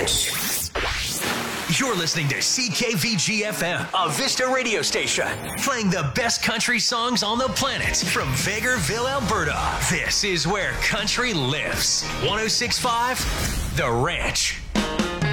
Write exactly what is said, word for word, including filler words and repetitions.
Ranch. You're listening to C K V G F M, a Vista radio station, playing the best country songs on the planet from Vegreville, Alberta. This is where country lives. one oh six point five The Ranch.